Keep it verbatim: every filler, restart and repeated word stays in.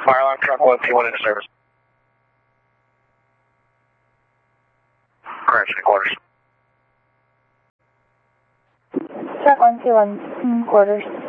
Fire alarm truck one P one into service. Correction quarters. Truck one P one quarters.